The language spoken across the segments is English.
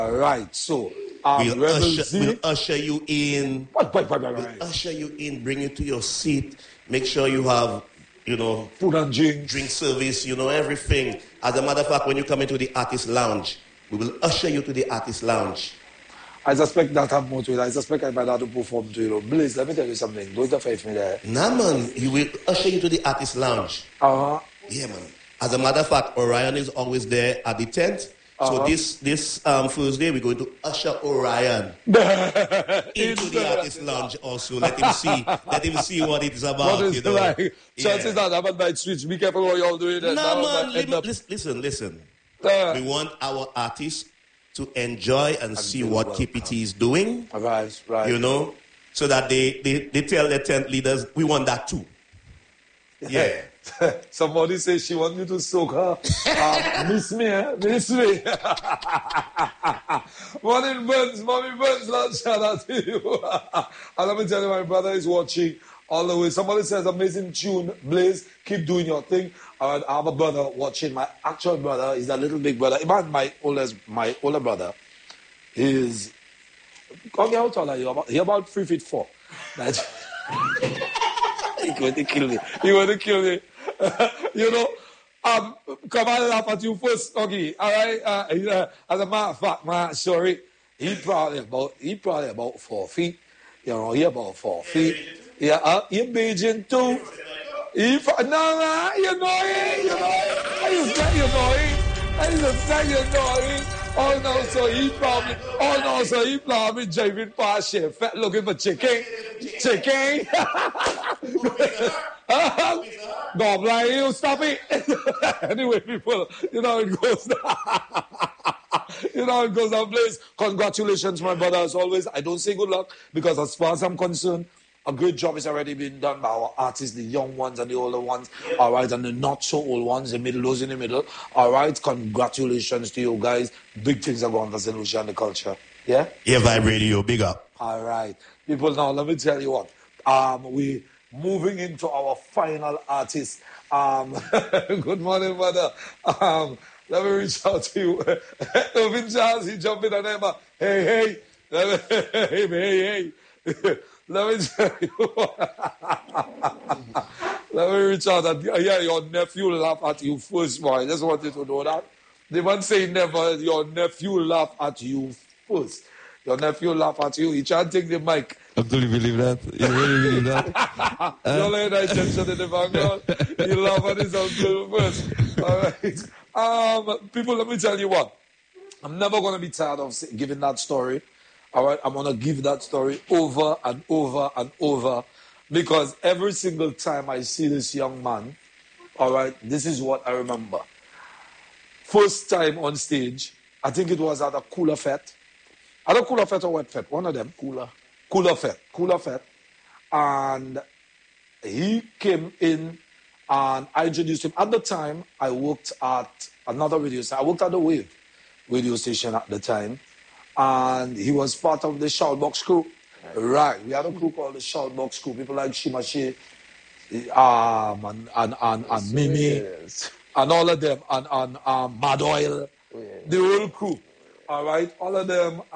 All right, so we'll usher you in. We'll usher you in, bring you to your seat. Make sure you have, food and drink service, everything. As a matter of fact, when you come into the artist lounge, we will usher you to the artist lounge. I suspect that have more to it. I suspect I might have to perform to you. Blaze, let me tell you something. Don't affect me there. Nah, man. He will usher you to the artist lounge. Yeah, man. As a matter of fact, Orion is always there at the tent. So this Thursday, we're going to usher Orion into the artist lounge also. Let him see what it is about. What is like? Chances that haven't night switch. Be careful what y'all doing. No, man. Listen. We want our artists to enjoy and see what KPT is doing. Right. So that they tell their tent leaders, we want that too. Yeah. Somebody says she wants you to soak her. Miss me. Morning, Burns. Mommy Burns, let's shout out to you. And let me tell you, my brother is watching all the way. Somebody says, amazing tune, Blaze. Keep doing your thing. I have a brother watching. My actual brother is a little big brother. Imagine my older brother is. How tall are you? He's about 3'4". He's going to kill me. Come on, laugh at you first, okay? All right. As a matter of fact, sorry, he probably about 4 feet. He about 4 feet. Yeah, he Beijing too. You know it. Oh no, so he probably driving past here, fat looking for chicken. God bless you, stop it. Anyway, people, it goes down. It goes down, please. Congratulations, my brother, as always. I don't say good luck because as far as I'm concerned, a great job has already been done by our artists, the young ones and the older ones, all right, and the not so old ones, those in the middle, all right. Congratulations to you guys. Big things are going for St. Lucia and the culture. Yeah? Yeah, Vibe Radio, big up. All right. People, now let me tell you what. We moving into our final artist. Good morning, mother. Let me reach out to you. Irvin Charles, he jumped in and Emma. Hey. Hey. Let me tell you. Let me reach out and your nephew laugh at you first, boy. I just want you to know that. They won't say never. Your nephew laugh at you first. Your nephew laugh at you. He try to take the mic. Do you believe that? You really believe that? You're laying that attention in the background. You laugh at his uncle first. All right. People, let me tell you what. I'm never going to be tired of giving that story. All right, I'm going to give that story over and over and over because every single time I see this young man, all right, this is what I remember. First time on stage, I think it was at a Cooler Fete. At a Cooler Fete or Wet Fete, one of them. Cooler Fete. And he came in and I introduced him. At the time, I worked at another radio station. I worked at the Wave radio station at the time. And he was part of the Shoutbox crew. Right. We had a crew called the Shoutbox crew. People like Shimashi, and Mimi, and all of them, and Mad Oil, the whole crew. All right. All of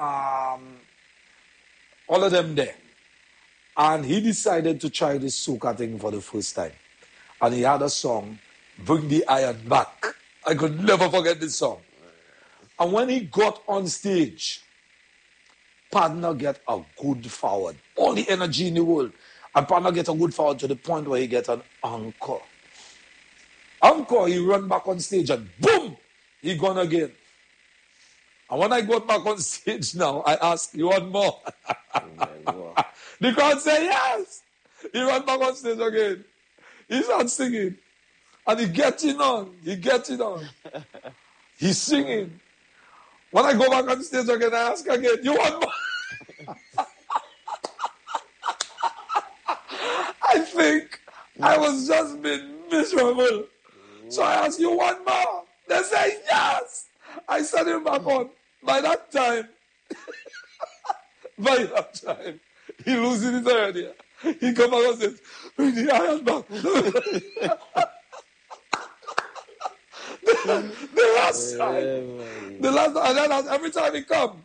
them there. And he decided to try this soca thing for the first time. And he had a song, Bring the Iron Back. I could never forget this song. And when he got on stage, partner get a good forward. All the energy in the world. And partner get a good forward to the point where he get an encore. Encore, he run back on stage and boom, he gone again. And when I got back on stage now, I ask, you want more? The crowd say yes. He run back on stage again. He starts singing. And he getting on. He's singing. When I go back on stage again, I ask again, you want more? I think I was just being miserable. So I asked, you want more? They say yes. I sent him back on. By that time, he loses his idea. He come back and says, bring the iron back. The last time. And then every time he come,